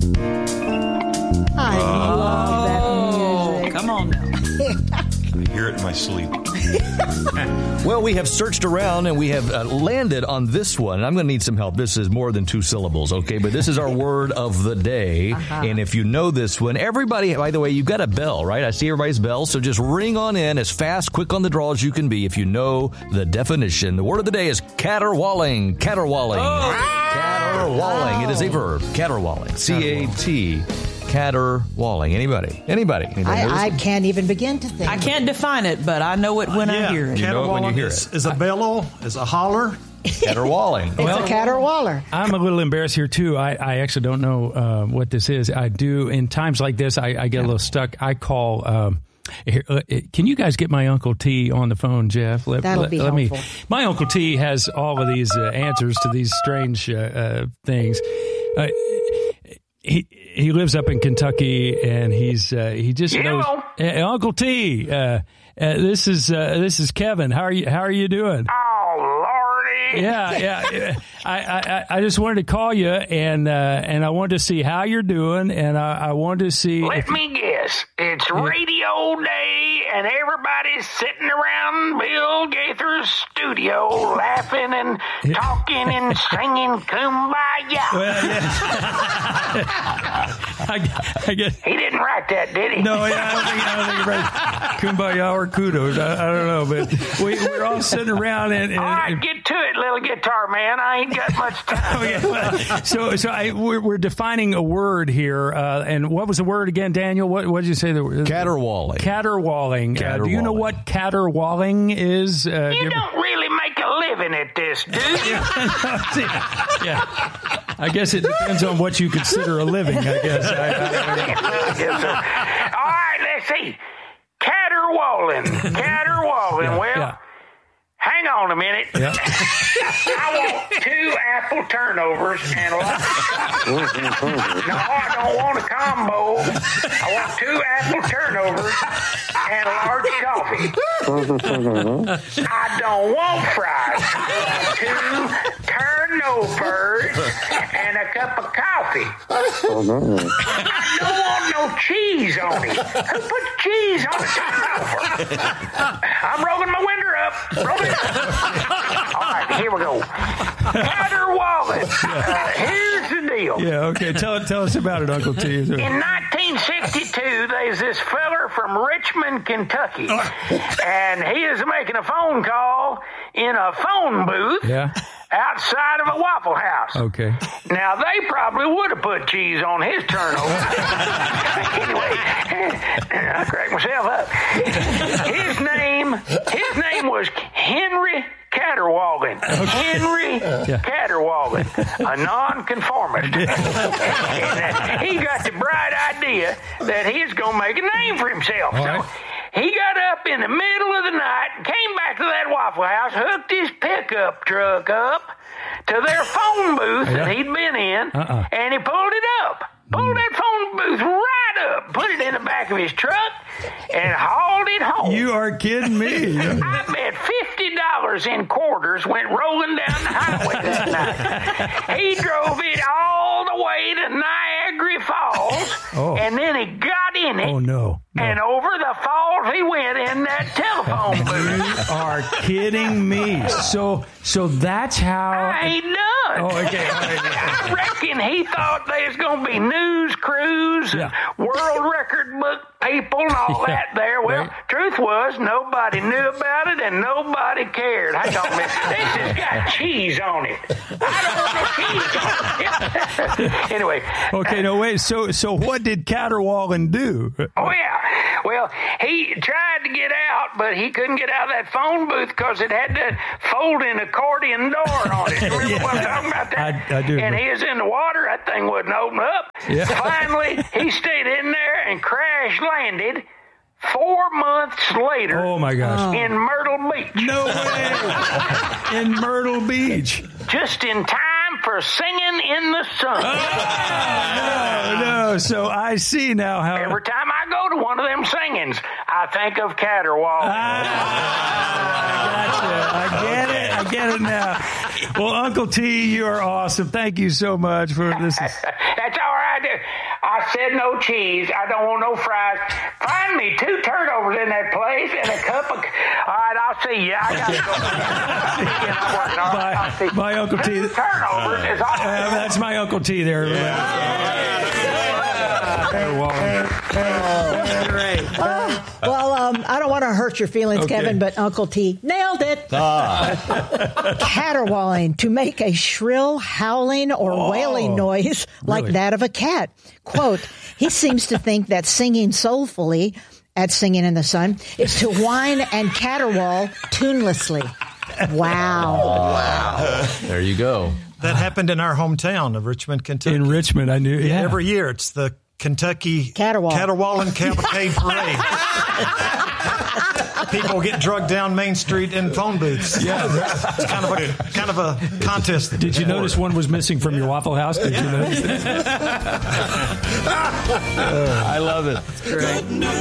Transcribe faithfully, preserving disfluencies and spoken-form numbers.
I oh, love that music. Come on now. I hear it in my sleep. Well, we have searched around and we have uh, landed on this one. I'm going to need some help. This is more than two syllables, okay? But this is our word of the day. Uh-huh. And if you know this one, everybody, by the way, you've got a bell, right? I see everybody's bell. So just ring on in as fast, quick on the draw as you can be if you know the definition. The word of the day is caterwauling. Caterwauling. Oh. Caterwauling. It is a verb. Caterwauling. C A T. Caterwauling. Anybody? Anybody? Anybody I, I can't even begin to think. I can't define it, but I know it when uh, yeah. I hear it. You know it when you hear is, it. Is a bellow, is a holler. Caterwauling. It's well, a caterwauler. I'm a little embarrassed here, too. I, I actually don't know uh, what this is. I do, in times like this, I, I get a little stuck. I call... Um, Here, uh, can you guys get my Uncle T on the phone, Jeff? Let, That'll let, be let helpful. Me, my Uncle T has all of these uh, answers to these strange uh, uh, things. Uh, he he lives up in Kentucky, and he's uh, he just yeah. knows. Uh, Uncle T, uh, uh, this is uh, this is Kevin. How are you? How are you doing? Oh, Lordy. Yeah, yeah. I, I, I just wanted to call you, and uh, and I wanted to see how you're doing, and I, I wanted to see. Let if, me guess. It's radio day, and everybody's sitting around Bill Gaither's studio laughing and talking and singing Kumbaya. Well, yeah. I, I guess. He didn't write that, did he? No, I don't think, I don't think he wrote Kumbaya or Kudos. I, I don't know, but we, we're all sitting around and. and all right, and, get to it, little guitar man. I ain't got much time. Okay, well, so, so I, we're, we're defining a word here, uh, and what was the word again, Daniel? What, what did you say? The word? Caterwauling. Caterwauling. Uh, do you know what caterwauling is? Uh, you, you don't ever... really make a living at this, do you? Yeah. I guess it depends on what you consider a living, I guess. I, I, I guess so. All right, let's see. Caterwauling. Caterwauling. Yeah, well, yeah. Hang on a minute. Yeah. I want two apple turnovers and a lot of... No, I don't want a combo. I want two apple turnovers and a large coffee. I don't want fries. I want two turnovers and a cup of coffee. I don't want no cheese on it. Who puts cheese on a turnover? I'm rolling my window up. Rolling it up. All right, here we go. Caterwauling. Uh, here's the deal. Yeah, okay. Tell tell us about it, Uncle T. In nineteen sixty-two, there's this feller from Richmond, Kentucky, and he is making a phone call in a phone booth. Yeah. Outside of a Waffle House. Okay. Now, they probably would have put cheese on his turnover. Anyway, I cracked myself up. His name, his name was Henry Caterwauling. Okay. Henry yeah. Caterwauling, a nonconformist. And, uh, he got the bright idea that he's going to make a name for himself. All so right. He got up in the middle of the night, came back to that Waffle House, hooked his pickup truck up to their phone booth yeah. that he'd been in, uh-uh. and he pulled it up. Pulled that phone booth right up, put it in the back of his truck, and hauled it home. You are kidding me. I bet fifty dollars in quarters went rolling down the highway that night. He drove it all the way to Niagara Falls, oh. and then he got in it. Oh, no. no. And over the falls he went in that telephone booth. You are kidding me. So so that's how... I ain't done. Oh, okay. All right. I reckon he thought there was going to be news crews yeah. and world record book people and all yeah. that there. Well, right. truth was, nobody knew about it and nobody cared. Hang on a minute. This has got cheese on it. I don't want no cheese on it. Anyway. Okay, no, wait. So so what did Caterwauling do? Oh, yeah. Well, he tried to get out, but he couldn't get out of that phone booth because it had that folding accordion door on it. Remember yeah. what I'm talking about that? I, I do. And he was in the water. That thing wouldn't open up. Yeah. Finally, he stayed in there and crash landed four months later. Oh, my gosh. In Myrtle Beach. No way. In Myrtle Beach. Just in time for Singing in the Sun. Oh, no, no. So I see now how... Every time I go to one of them singings, I think of Caterwauling. Ah, I gotcha. I get it. I get it now. Well, Uncle T, you are awesome. Thank you so much for this. That's all right, did. I said no cheese. I don't want no fries. Find me two turnovers in that place and a cup of. All right, I'll see you. I gotta go. my, I'll see you. my Uncle T. Two turnovers is all. Uh, that's my Uncle T there. Oh, well, um, I don't want to hurt your feelings, Okay. Kevin, but Uncle T nailed it. Caterwauling, to make a shrill howling or wailing noise like Really? that of a cat. Quote, he seems to think that singing soulfully at Singing in the Sun is to whine and caterwaul tunelessly. Wow. There you go. That happened in our hometown of Richmond, Kentucky. In Richmond, I knew. Yeah. Every year, it's the Kentucky Caterwaul. Caterwauling Cavalcade Parade. People get drugged down Main Street in phone booths. Yeah. It's kind of a kind of a contest. Did you notice one was missing from your Waffle House? Did you notice that? I love it. Good news.